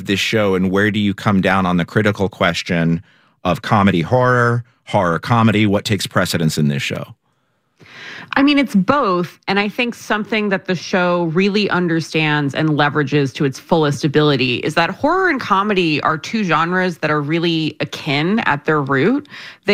this show, and where do you come down on the critical question of comedy horror, horror comedy? What takes precedence in this show? I mean, it's both. And I think something that the show really understands and leverages to its fullest ability is that horror and comedy are two genres that are really akin at their root.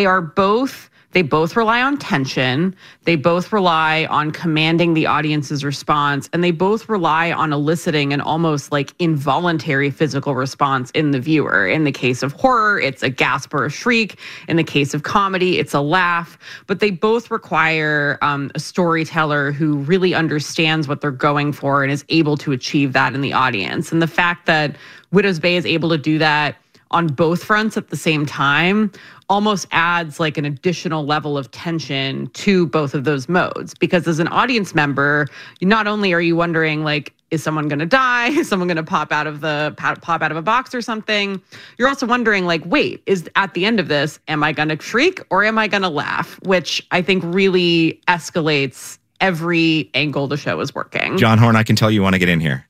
They both rely on tension. They both rely on commanding the audience's response. And they both rely on eliciting an almost like involuntary physical response in the viewer. In the case of horror, it's a gasp or a shriek. In the case of comedy, it's a laugh. But they both require a storyteller who really understands what they're going for and is able to achieve that in the audience. And the fact that Widow's Bay is able to do that on both fronts at the same time almost adds like an additional level of tension to both of those modes. Because as an audience member, not only are you wondering, like, is someone going to die? Is someone going to pop out of a box or something? You're also wondering, like, wait, is at the end of this, am I going to shriek or am I going to laugh? Which I think really escalates every angle the show is working. John Horn, I can tell you want to get in here.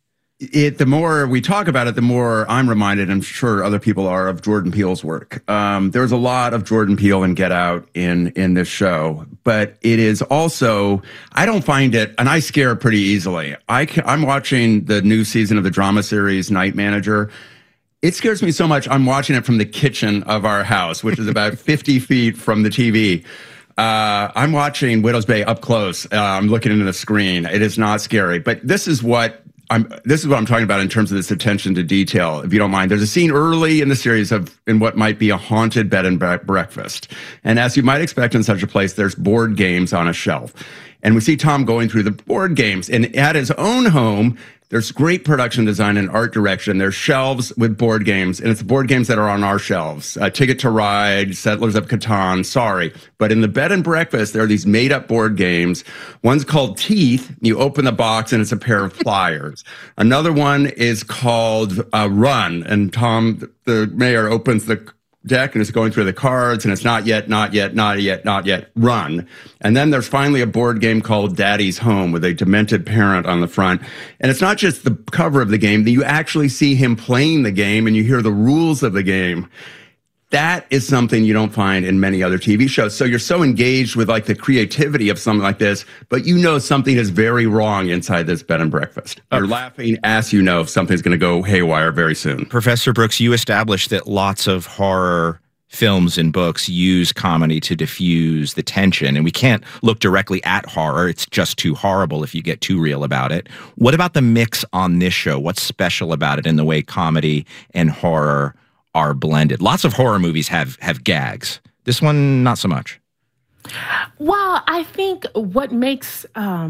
The more we talk about it, the more I'm reminded, I'm sure other people are, of Jordan Peele's work. There's a lot of Jordan Peele and Get Out in this show, but it is also, I don't find it, and I scare pretty easily. I'm watching the new season of the drama series Night Manager. It scares me so much, I'm watching it from the kitchen of our house, which is about 50 feet from the TV. I'm watching Widow's Bay up close. I'm looking into the screen. It is not scary, but this is what I'm talking about in terms of this attention to detail, if you don't mind. There's a scene early in the series in what might be a haunted bed and breakfast. And as you might expect in such a place, there's board games on a shelf. And we see Tom going through the board games. And at his own home, there's great production design and art direction. There's shelves with board games, and it's board games that are on our shelves. Ticket to Ride, Settlers of Catan, sorry. But in the bed and breakfast, there are these made-up board games. One's called Teeth. You open the box, and it's a pair of pliers. Another one is called Run, and Tom, the mayor, opens the deck and is going through the cards, and it's not yet, run. And then there's finally a board game called Daddy's Home with a demented parent on the front. And it's not just the cover of the game, that you actually see him playing the game and you hear the rules of the game. That is something you don't find in many other TV shows. So you're so engaged with like the creativity of something like this, but you know something is very wrong inside this bed and breakfast. You're laughing as you know if something's going to go haywire very soon. Professor Brooks, you established that lots of horror films and books use comedy to diffuse the tension, and we can't look directly at horror. It's just too horrible if you get too real about it. What about the mix on this show? What's special about it in the way comedy and horror are blended? Lots of horror movies have gags. This one, not so much. Well, I think what makes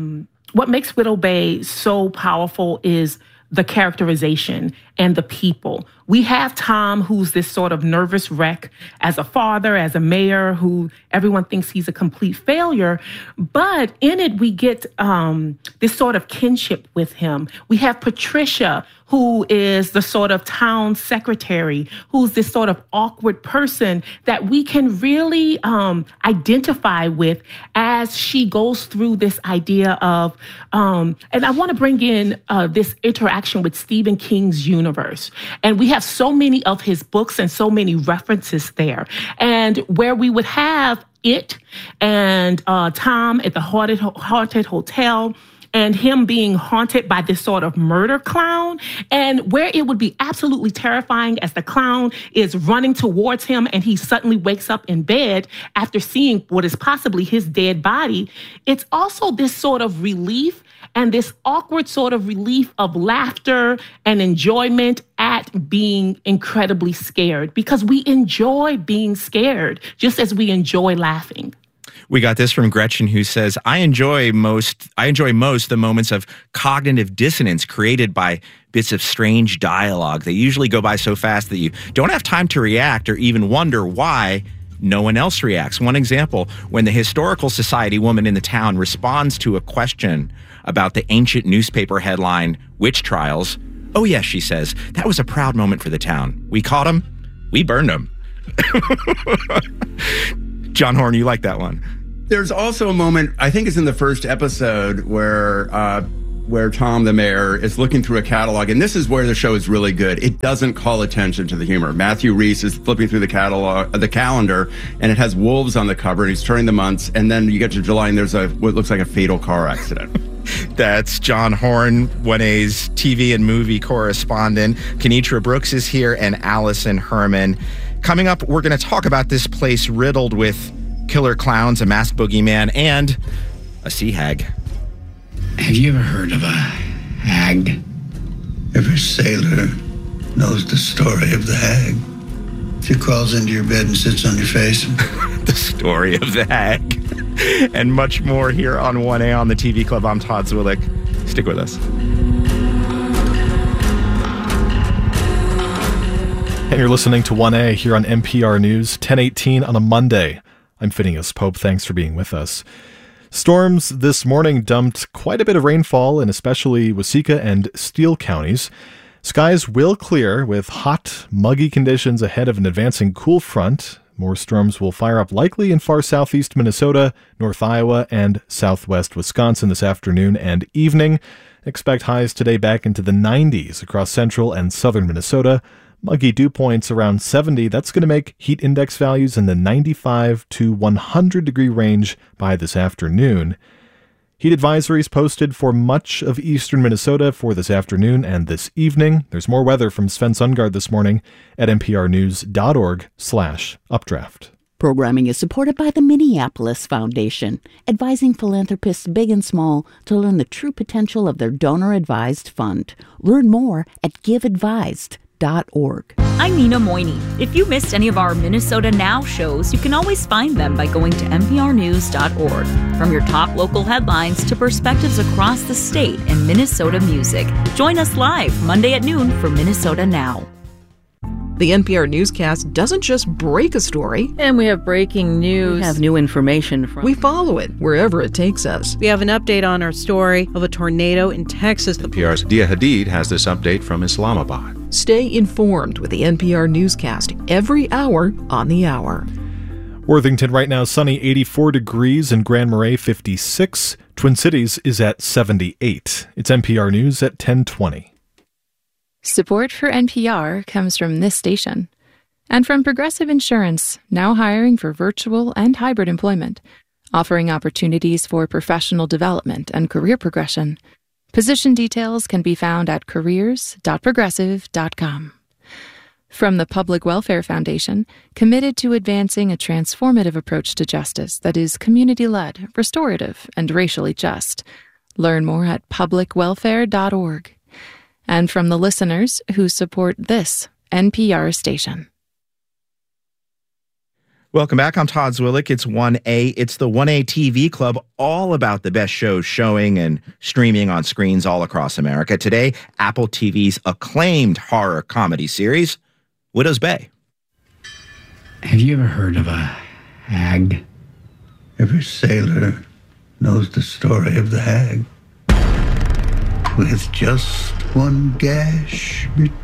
Widow Bay so powerful is the characterization and the people. We have Tom, who's this sort of nervous wreck as a father, as a mayor, who everyone thinks he's a complete failure. But in it, we get this sort of kinship with him. We have Patricia, who is the sort of town secretary, who's this sort of awkward person that we can really identify with as she goes through this idea of, and I want to bring in this interaction with Stephen King's universe. And we have so many of his books and so many references there. And where we would have It and Tom at the haunted hotel, and him being haunted by this sort of murder clown, and where it would be absolutely terrifying as the clown is running towards him and he suddenly wakes up in bed after seeing what is possibly his dead body. It's also this sort of relief and this awkward sort of relief of laughter and enjoyment at being incredibly scared, because we enjoy being scared just as we enjoy laughing. We got this from Gretchen, who says, I enjoy most the moments of cognitive dissonance created by bits of strange dialogue. They usually go by so fast that you don't have time to react or even wonder why no one else reacts. One example, when the Historical Society woman in the town responds to a question about the ancient newspaper headline, Witch Trials. Oh yes, she says, that was a proud moment for the town. We caught him. We burned him. John Horn, you like that one? There's also a moment, I think it's in the first episode, where where Tom the mayor is looking through a catalog, and this is where the show is really good. It doesn't call attention to the humor. Matthew Rhys is flipping through the calendar, and it has wolves on the cover, and he's turning the months, and then you get to July, and there's what looks like a fatal car accident. That's John Horn, 1A's TV and movie correspondent. Kenitra Brooks is here, and Allison Herman. Coming up, we're going to talk about this place riddled with killer clowns, a masked boogeyman, and a sea hag. Have you ever heard of a hag? Every sailor knows the story of the hag. She crawls into your bed and sits on your face. The story of the hag. And much more here on 1A on the TV Club. I'm Todd Zwillich. Stick with us. And you're listening to 1A here on NPR News, 10:18 on a Monday. I'm Phineas Pope. Thanks for being with us. Storms this morning dumped quite a bit of rainfall in especially Waseca and Steele counties. Skies will clear with hot, muggy conditions ahead of an advancing cool front. More storms will fire up likely in far southeast Minnesota, north Iowa, and southwest Wisconsin this afternoon and evening. Expect highs today back into the 90s across central and southern Minnesota. Muggy dew points around 70. That's going to make heat index values in the 95 to 100 degree range by this afternoon. Heat advisories posted for much of eastern Minnesota for this afternoon and this evening. There's more weather from Sven Sundgaard this morning at nprnews.org/updraft. Programming is supported by the Minneapolis Foundation, advising philanthropists big and small to learn the true potential of their donor-advised fund. Learn more at giveadvised.org. I'm Nina Moini. If you missed any of our Minnesota Now shows, you can always find them by going to nprnews.org. From your top local headlines to perspectives across the state and Minnesota music. Join us live Monday at noon for Minnesota Now. The NPR newscast doesn't just break a story. And we have breaking news. We have new information from. We follow it wherever it takes us. We have an update on our story of a tornado in Texas. NPR's Dia Hadid has this update from Islamabad. Stay informed with the NPR newscast every hour on the hour. Worthington right now sunny, 84 degrees, and Grand Marais 56. Twin Cities is at 78. It's NPR News at 10:20. Support for NPR comes from this station and from Progressive Insurance, now hiring for virtual and hybrid employment, offering opportunities for professional development and career progression. Position details can be found at careers.progressive.com. From the Public Welfare Foundation, committed to advancing a transformative approach to justice that is community-led, restorative, and racially just. Learn more at publicwelfare.org. And from the listeners who support this NPR station. Welcome back. I'm Todd Zwillich. It's 1A. It's the 1A TV Club, all about the best shows showing and streaming on screens all across America. Today, Apple TV's acclaimed horror comedy series, Widow's Bay. Have you ever heard of a hag? Every sailor knows the story of the hag. With just one gash